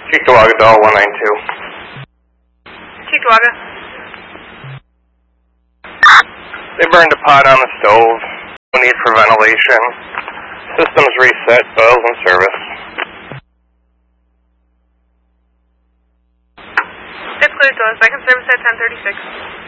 Cheektowaga, Doll 192. Cheektowaga. They burned a pot on the stove. No need for ventilation. Systems reset, oils in service. It's clear to us. I can service at 1036.